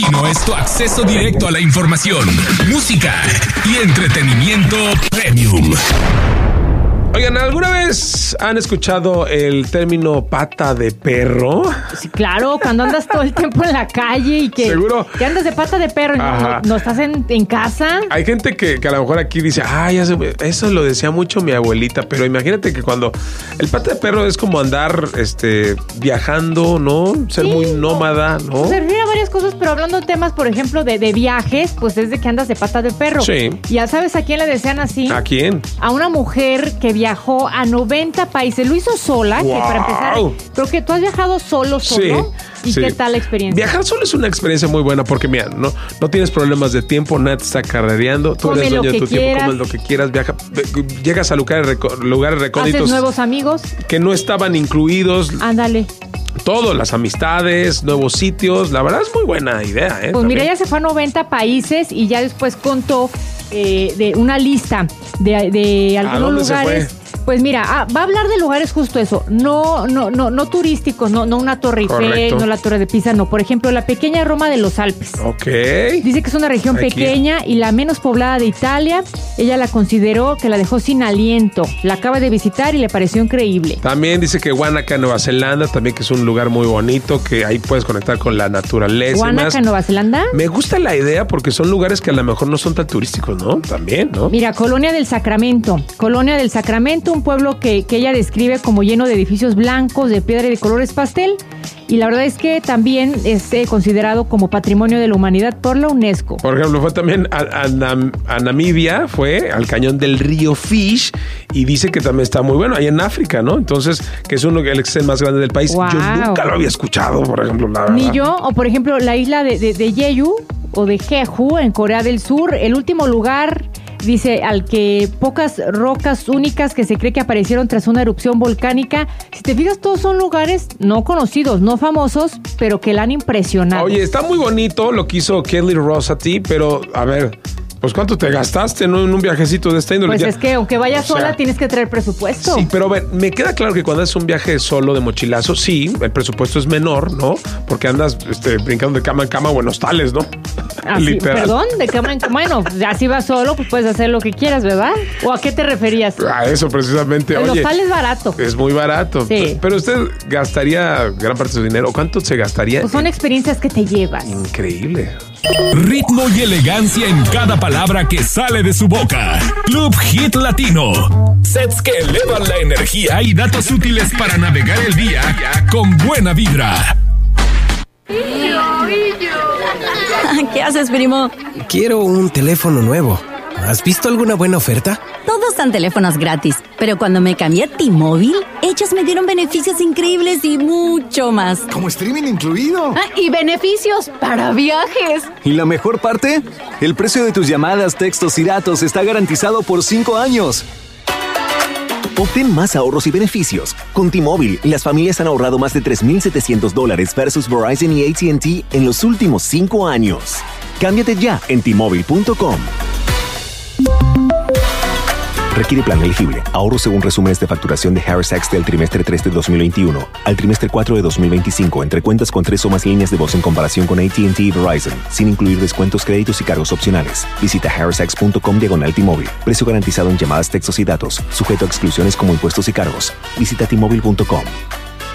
Latino es tu acceso directo a la información, música y entretenimiento premium. Oigan, ¿alguna vez han escuchado el término pata de perro? Sí, claro, cuando andas todo el tiempo en la calle y que, ¿seguro? Que andas de pata de perro y no estás en casa. Hay gente que a lo mejor aquí dice, eso lo decía mucho mi abuelita, pero imagínate que cuando el pata de perro es como andar viajando, ¿no? Ser muy nómada, ¿no? Se refiere a varias cosas, pero hablando de temas, por ejemplo, de viajes, pues es de que andas de pata de perro. Sí. ¿Y ya sabes a quién le desean así? ¿A quién? A una mujer que viajó a 90 países. Lo hizo sola, wow. Que para empezar, creo que tú has viajado solo. Sí. ¿Y qué tal la experiencia? Viajar solo es una experiencia muy buena porque, mira, no tienes problemas de tiempo, nadie te está carrereando, tú eres dueño de tu tiempo, comes lo que quieras, llegas a lugares recónditos. Haces nuevos amigos. Que no estaban incluidos. Ándale. Todo, las amistades, nuevos sitios. La verdad es muy buena idea, ¿eh? Pues mira, ella se fue a 90 países y ya después contó de una lista de algunos lugares. Se fue? Pues mira, va a hablar de lugares justo eso, no turísticos, no una Torre Eiffel, no la Torre de Pisa, no. Por ejemplo, la pequeña Roma de los Alpes. Ok. Dice que es una región pequeña y la menos poblada de Italia. Ella la consideró que la dejó sin aliento. La acaba de visitar y le pareció increíble. También dice que Wanaka, Nueva Zelanda, también que es un lugar muy bonito, que ahí puedes conectar con la naturaleza. ¿Wanaka, Nueva Zelanda? Me gusta la idea porque son lugares que a lo mejor no son tan turísticos, ¿no? También, ¿no? Mira, Colonia del Sacramento, un pueblo que ella describe como lleno de edificios blancos, de piedra y de colores pastel. Y la verdad es que también es considerado como Patrimonio de la Humanidad por la UNESCO. Por ejemplo, fue también a Namibia, fue al cañón del río Fish, y dice que también está muy bueno, ahí en África, ¿no? Entonces, que es el más grande del país. Wow. Yo nunca lo había escuchado, por ejemplo, la verdad. Ni yo, o por ejemplo, la isla de Jeju, o de Jeju, en Corea del Sur, el último lugar, dice, al que pocas rocas únicas que se cree que aparecieron tras una erupción volcánica. Si te fijas, todos son lugares no conocidos, no famosos, pero que la han impresionado. Oye, está muy bonito lo que hizo Kelly Rosati, pero a ver, pues ¿cuánto te gastaste en un viajecito de esta índole? Pues es que aunque vayas sola tienes que traer presupuesto. Sí, pero a ver, me queda claro que cuando es un viaje solo de mochilazo, sí, el presupuesto es menor, ¿no? Porque andas brincando de cama en cama o en hostales, ¿no? Literal. Perdón, de cama en cama. Bueno, ya si vas solo, pues puedes hacer lo que quieras, ¿verdad? ¿O a qué te referías? A eso precisamente. El hostal es barato. Es muy barato. Sí. Pero usted gastaría gran parte de su dinero. ¿Cuánto se gastaría? Pues son experiencias que te llevas. Increíble. Ritmo y elegancia en cada palabra que sale de su boca. Club Hit Latino. Sets que elevan la energía y datos útiles para navegar el día con buena vibra. ¿Qué haces, primo? Quiero un teléfono nuevo. ¿Has visto alguna buena oferta? Todos dan teléfonos gratis, pero cuando me cambié a T-Mobile, ellos me dieron beneficios increíbles y mucho más. ¿Como streaming incluido? Y beneficios para viajes. ¿Y la mejor parte? El precio de tus llamadas, textos y datos está garantizado por 5 años. Obtén más ahorros y beneficios. Con T-Mobile, las familias han ahorrado más de $3,700 versus Verizon y AT&T en los últimos 5 años. Cámbiate ya en T-Mobile.com. Requiere plan elegible. Ahorro según resúmenes de facturación de Harris Sacks del trimestre 3 de 2021 al trimestre 4 de 2025 entre cuentas con 3 o más líneas de voz en comparación con AT&T y Verizon, sin incluir descuentos, créditos y cargos opcionales. Visita harrissax.com/T-Mobile. Precio garantizado en llamadas, textos y datos. Sujeto a exclusiones como impuestos y cargos. Visita T-Mobile.com.